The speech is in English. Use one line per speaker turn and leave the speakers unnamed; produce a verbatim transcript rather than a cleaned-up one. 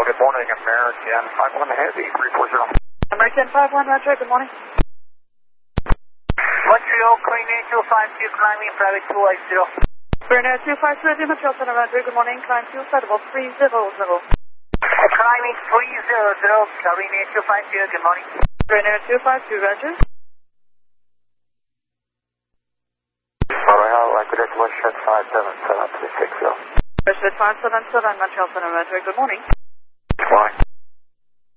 good morning, American five one Heavy, three four zero.
American five one, Roger, good morning.
Montreal, Clean eight two five two, climbing private two eight zero.
Bernier two five two, Montreal Center, Roger, good morning. Climb two, credible three zero zero.
Climbing three zero zero, Clean eight two five two, good morning.
Bernier two five two, Roger.
Montreal, Equator, Westshot five seven seven three six zero.
Westshot five seven seven, Montreal Center, Roger, good morning.